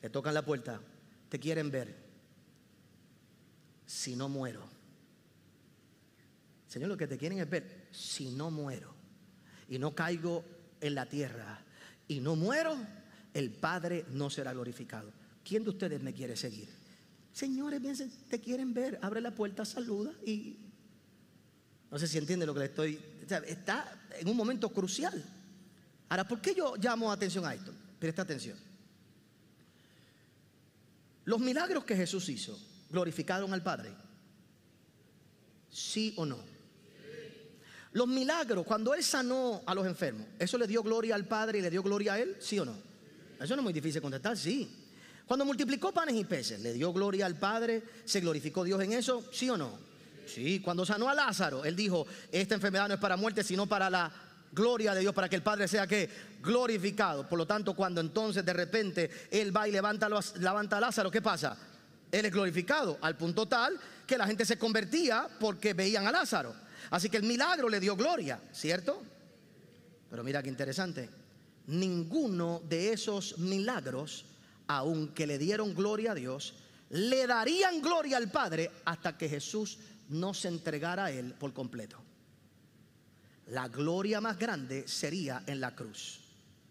te tocan la puerta, te quieren ver. Si no muero. Señor, lo que te quieren es ver. Si no muero y no caigo en la tierra y no muero, el Padre no será glorificado. ¿Quién de ustedes me quiere seguir? Señores, te quieren ver. Abre la puerta, saluda y... No sé si entiende lo que le estoy... O sea, está en un momento crucial. Ahora, ¿por qué yo llamo atención a esto? Presta atención. Los milagros que Jesús hizo, ¿glorificaron al Padre? ¿Sí o no? Los milagros, cuando Él sanó a los enfermos, ¿eso le dio gloria al Padre y le dio gloria a Él? ¿Sí o no? Eso no es muy difícil contestar, sí. Cuando multiplicó panes y peces, ¿le dio gloria al Padre? ¿Se glorificó Dios en eso? ¿Sí o no? Sí. Cuando sanó a Lázaro, Él dijo, esta enfermedad no es para muerte, sino para la gloria de Dios, para que el Padre sea ¿qué? Glorificado. Por lo tanto, cuando entonces de repente Él va y levanta a Lázaro, ¿qué pasa? Él es glorificado al punto tal que la gente se convertía porque veían a Lázaro. Así que el milagro le dio gloria, ¿cierto? Pero mira qué interesante. Ninguno de esos milagros, aunque le dieron gloria a Dios, le darían gloria al Padre hasta que Jesús no se entregara a Él por completo. La gloria más grande sería en la cruz.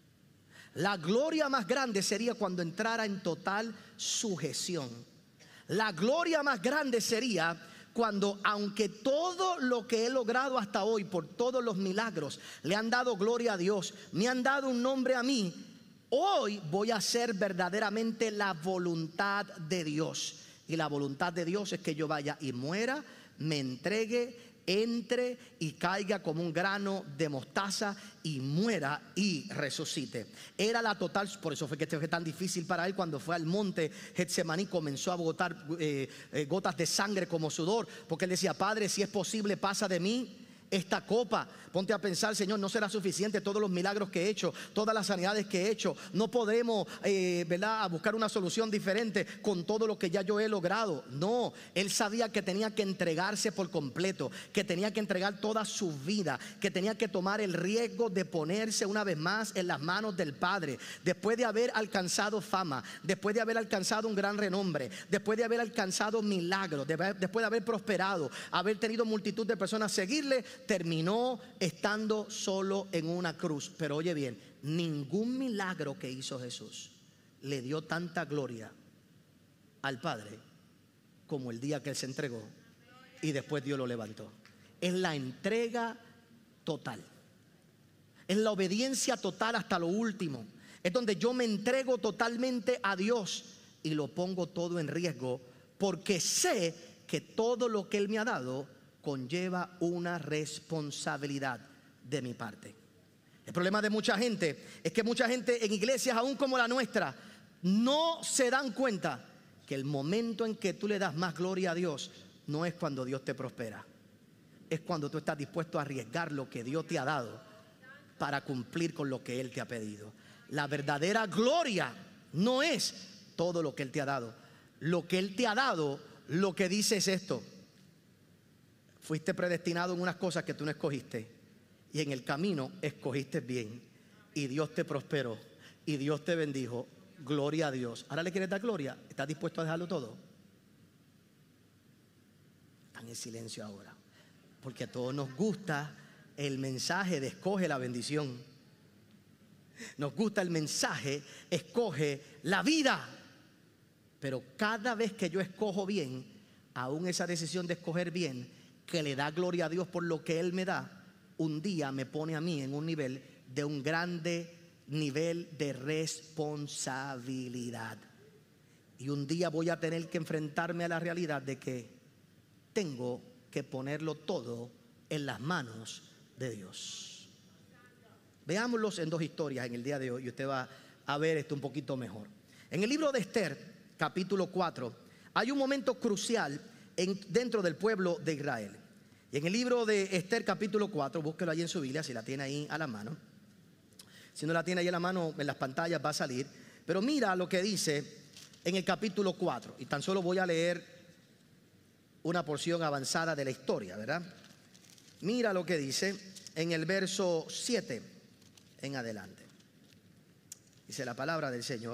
La gloria más grande sería cuando entrara en total sujeción. La gloria más grande sería cuando, aunque todo lo que he logrado hasta hoy, por todos los milagros, le han dado gloria a Dios, me han dado un nombre a mí, hoy voy a hacer verdaderamente la voluntad de Dios. Y la voluntad de Dios es que yo vaya y muera, me entregue, entre y caiga como un grano de mostaza y muera y resucite. Era la total, por eso fue que fue tan difícil para él cuando fue al monte Getsemaní, comenzó a botar gotas de sangre como sudor, porque él decía, Padre, si es posible, pasa de mí esta copa. Ponte a pensar, Señor, no será suficiente todos los milagros que he hecho, todas las sanidades que he hecho. No podemos, ¿verdad?, a buscar una solución diferente con todo lo que ya yo he logrado. No, él sabía que tenía que entregarse por completo, que tenía que entregar toda su vida, que tenía que tomar el riesgo de ponerse una vez más en las manos del Padre. Después de haber alcanzado fama, después de haber alcanzado un gran renombre, después de haber alcanzado milagros, después de haber prosperado, haber tenido multitud de personas seguirle, terminó estando solo en una cruz. Pero oye bien, ningún milagro que hizo Jesús le dio tanta gloria al Padre como el día que Él se entregó y después Dios lo levantó. Es la entrega total, es la obediencia total hasta lo último. Es donde yo me entrego totalmente a Dios y lo pongo todo en riesgo, porque sé que todo lo que Él me ha dado conlleva una responsabilidad de mi parte. El problema de mucha gente es que mucha gente en iglesias aún como la nuestra no se dan cuenta que el momento en que tú le das más gloria a Dios no es cuando Dios te prospera, es cuando tú estás dispuesto a arriesgar lo que Dios te ha dado para cumplir con lo que Él te ha pedido. La verdadera gloria no es todo lo que Él te ha dado. Lo que Él te ha dado, lo que dice es esto: fuiste predestinado en unas cosas que tú no escogiste, y en el camino escogiste bien, y Dios te prosperó, y Dios te bendijo. Gloria a Dios. Ahora le quieres dar gloria. ¿Estás dispuesto a dejarlo todo? Están en silencio ahora, porque a todos nos gusta el mensaje de escoge la bendición. Nos gusta el mensaje escoge la vida. Pero cada vez que yo escojo bien, aún esa decisión de escoger bien, que le da gloria a Dios por lo que Él me da, un día me pone a mí en un nivel de un grande nivel de responsabilidad. Y un día voy a tener que enfrentarme a la realidad de que tengo que ponerlo todo en las manos de Dios. Veámoslos en dos historias en el día de hoy y usted va a ver esto un poquito mejor. En el libro de Esther, capítulo 4, hay un momento crucial dentro del pueblo de Israel. Y en el libro de Esther capítulo 4, búsquelo ahí en su Biblia si la tiene ahí a la mano. Si no la tiene ahí a la mano, en las pantallas va a salir. Pero mira lo que dice en el capítulo 4. Y tan solo voy a leer una porción avanzada de la historia, ¿verdad? Mira lo que dice en el verso 7 en adelante. Dice la palabra del Señor: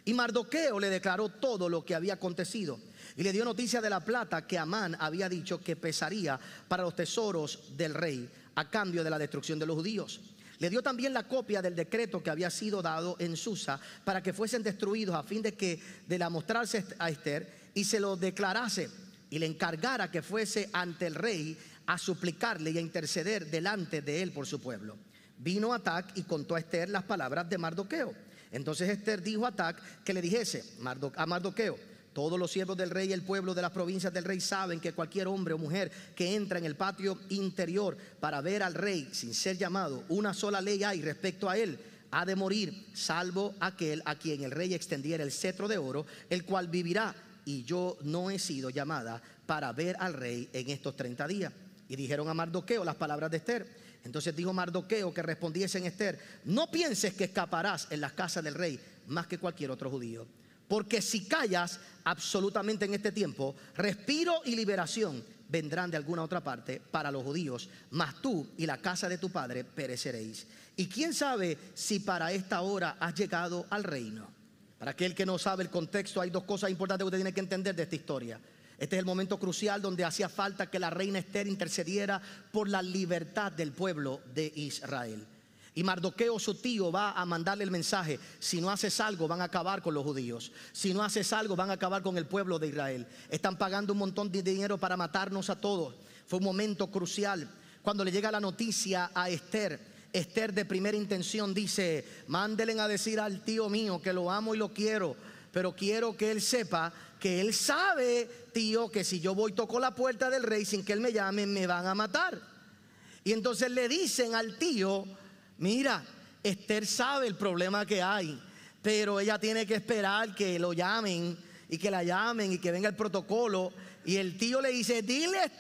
Y Mardoqueo le declaró todo lo que había acontecido y le dio noticia de la plata que Amán había dicho que pesaría para los tesoros del rey a cambio de la destrucción de los judíos. Le dio también la copia del decreto que había sido dado en Susa para que fuesen destruidos, a fin de la mostrarse a Esther y se lo declarase y le encargara que fuese ante el rey a suplicarle y a interceder delante de él por su pueblo. Vino Atac y contó a Esther las palabras de Mardoqueo. Entonces Esther dijo a Atac que le dijese a Mardoqueo: todos los siervos del rey y el pueblo de las provincias del rey saben que cualquier hombre o mujer que entra en el patio interior para ver al rey sin ser llamado, una sola ley hay respecto a él: ha de morir, salvo aquel a quien el rey extendiera el cetro de oro, el cual vivirá. Y yo no he sido llamada para ver al rey en estos 30 días. Y dijeron a Mardoqueo las palabras de Esther. Entonces dijo Mardoqueo que respondiese en Esther: no pienses que escaparás en las casas del rey más que cualquier otro judío, porque si callas absolutamente en este tiempo, respiro y liberación vendrán de alguna otra parte para los judíos, mas tú y la casa de tu padre pereceréis. Y quién sabe si para esta hora has llegado al reino. Para aquel que no sabe el contexto, hay dos cosas importantes que usted tiene que entender de esta historia. Este es el momento crucial donde hacía falta que la reina Esther intercediera por la libertad del pueblo de Israel. Y Mardoqueo, su tío, va a mandarle el mensaje: si no haces algo van a acabar con los judíos, si no haces algo van a acabar con el pueblo de Israel. Están pagando un montón de dinero para matarnos a todos. Fue un momento crucial. Cuando le llega la noticia a Esther, Esther de primera intención dice: mándelen a decir al tío mío que lo amo y lo quiero, pero quiero que él sepa que él sabe, tío, que si yo voy y toco la puerta del rey sin que él me llame, me van a matar. Y entonces le dicen al tío: mira, Esther sabe el problema que hay, pero ella tiene que esperar que lo llamen y que la llamen y que venga el protocolo. Y el tío le dice: dile a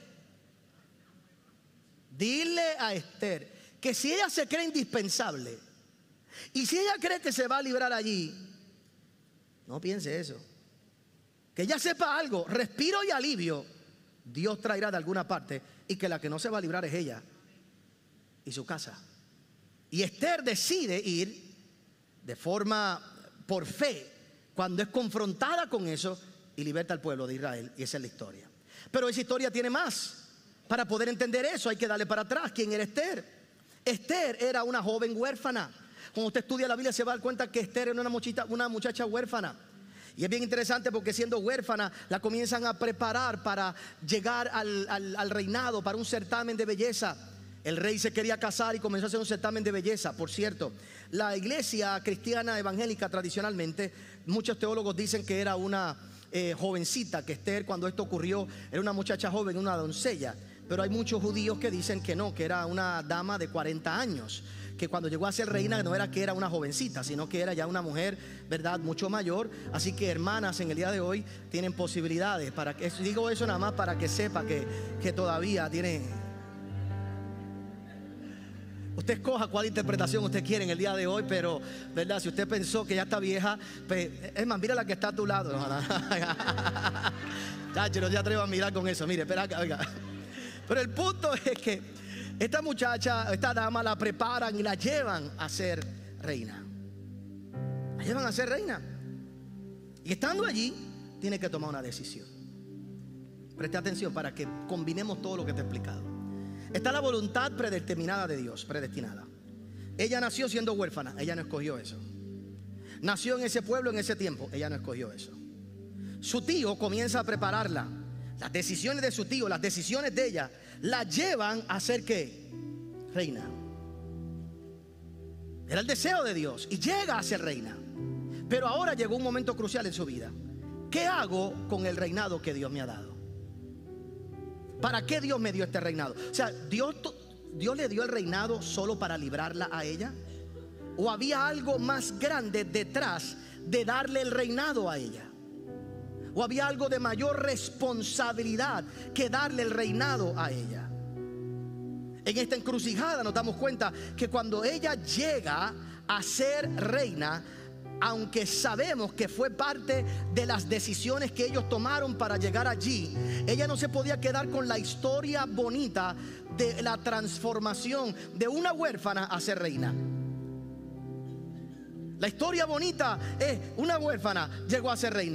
Esther que si ella se cree indispensable y si ella cree que se va a librar allí, no piense eso. Que ella sepa algo: respiro y alivio Dios traerá de alguna parte, y que la que no se va a librar es ella y su casa. Y Esther decide ir de forma por fe cuando es confrontada con eso y liberta al pueblo de Israel. Y esa es la historia. Pero esa historia tiene más. Para poder entender eso hay que darle para atrás. ¿Quién era Esther? Esther era una joven huérfana. Cuando usted estudia la Biblia se va a dar cuenta que Esther era una muchacha huérfana. Y es bien interesante porque siendo huérfana la comienzan a preparar para llegar al reinado, para un certamen de belleza. El rey se quería casar y comenzó a hacer un certamen de belleza. Por cierto, la iglesia cristiana evangélica tradicionalmente, muchos teólogos dicen que era una jovencita, que Esther cuando esto ocurrió era una muchacha joven, una doncella. Pero hay muchos judíos que dicen que no, que era una dama de 40 años, que cuando llegó a ser reina no era que era una jovencita, sino que era ya una mujer, ¿verdad?, mucho mayor. Así que hermanas, en el día de hoy tienen posibilidades. Digo eso nada más para que sepa que todavía tiene. Usted escoja cuál interpretación usted quiere en el día de hoy, pero, ¿verdad?, si usted pensó que ya está vieja, pues, es más, mira la que está a tu lado. Chacho, no se atreva a mirar con eso. Mire, espera acá, oiga. Pero el punto es que esta muchacha, esta dama, la preparan y la llevan a ser reina. La llevan a ser reina. Y estando allí, tiene que tomar una decisión. Preste atención para que combinemos todo lo que te he explicado. Está la voluntad predeterminada de Dios, predestinada. Ella nació siendo huérfana, ella no escogió eso. Nació en ese pueblo en ese tiempo, ella no escogió eso. Su tío comienza a prepararla. Las decisiones de su tío, las decisiones de ella, la llevan a ser ¿qué? Reina. Era el deseo de Dios y llega a ser reina. Pero ahora llegó un momento crucial en su vida. ¿Qué hago con el reinado que Dios me ha dado? ¿Para qué Dios me dio este reinado? O sea, Dios le dio el reinado solo para librarla a ella, ¿o había algo más grande detrás de darle el reinado a ella? ¿O había algo de mayor responsabilidad que darle el reinado a ella? En esta encrucijada nos damos cuenta que cuando ella llega a ser reina, aunque sabemos que fue parte de las decisiones que ellos tomaron para llegar allí, ella no se podía quedar con la historia bonita de la transformación de una huérfana a ser reina. La historia bonita es una huérfana llegó a ser reina.